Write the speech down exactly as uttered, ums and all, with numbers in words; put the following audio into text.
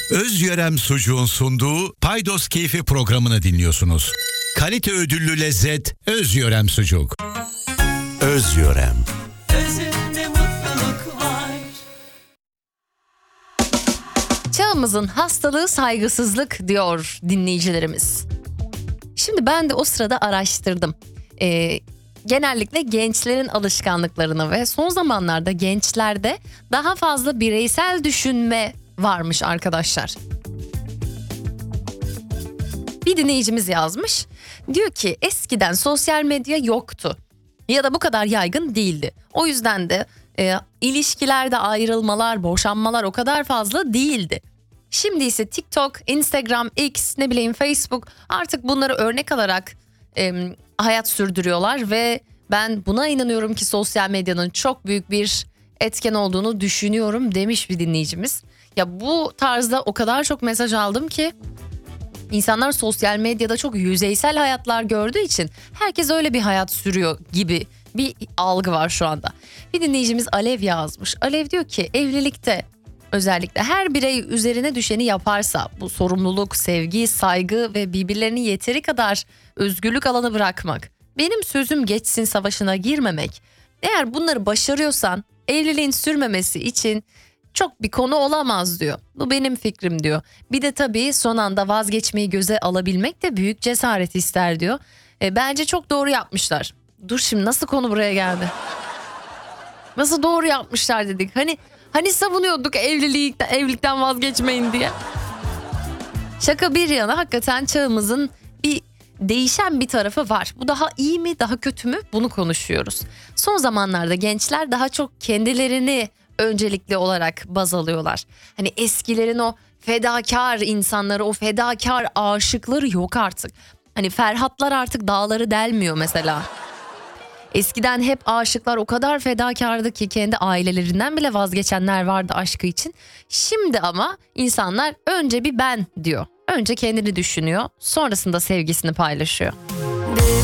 Özyörem Sucuğun sunduğu Paydos Keyfi programını dinliyorsunuz. Kalite ödüllü lezzet Özyörem Sucuk. Özyörem. Özünde mutluluk var. Çağımızın hastalığı saygısızlık diyor dinleyicilerimiz. Şimdi ben de o sırada araştırdım. Ee, genellikle gençlerin alışkanlıklarını ve son zamanlarda gençlerde daha fazla bireysel düşünme varmış arkadaşlar. Bir dinleyicimiz yazmış. Diyor ki eskiden sosyal medya yoktu ya da bu kadar yaygın değildi. O yüzden de e, ilişkilerde ayrılmalar, boşanmalar o kadar fazla değildi. Şimdi ise TikTok, Instagram, X, ne bileyim Facebook artık bunları örnek alarak e, hayat sürdürüyorlar ve ben buna inanıyorum ki sosyal medyanın çok büyük bir etken olduğunu düşünüyorum demiş bir dinleyicimiz. Ya bu tarzda o kadar çok mesaj aldım ki insanlar sosyal medyada çok yüzeysel hayatlar gördüğü için herkes öyle bir hayat sürüyor gibi bir algı var şu anda. Bir dinleyicimiz Alev yazmış. Alev diyor ki evlilikte özellikle her birey üzerine düşeni yaparsa bu sorumluluk, sevgi, saygı ve birbirlerini yeteri kadar özgürlük alanı bırakmak, benim sözüm geçsin savaşına girmemek, eğer bunları başarıyorsan evliliğin sürmemesi için çok bir konu olamaz diyor. Bu benim fikrim diyor. Bir de tabii son anda vazgeçmeyi göze alabilmek de büyük cesaret ister diyor. E, bence çok doğru yapmışlar. Dur şimdi nasıl konu buraya geldi? Nasıl doğru yapmışlar dedik. Hani hani savunuyorduk evlilikten, evlilikten vazgeçmeyin diye. Şaka bir yana hakikaten çağımızın bir değişen bir tarafı var. Bu daha iyi mi, daha kötü mü? Bunu konuşuyoruz. Son zamanlarda gençler daha çok kendilerini öncelikli olarak baz alıyorlar. Hani eskilerin o fedakar insanları, o fedakar aşıkları yok artık. Hani Ferhatlar artık dağları delmiyor mesela. Eskiden hep aşıklar o kadar fedakardı ki kendi ailelerinden bile vazgeçenler vardı aşkı için. Şimdi ama insanlar önce bir ben diyor. Önce kendini düşünüyor, sonrasında sevgisini paylaşıyor.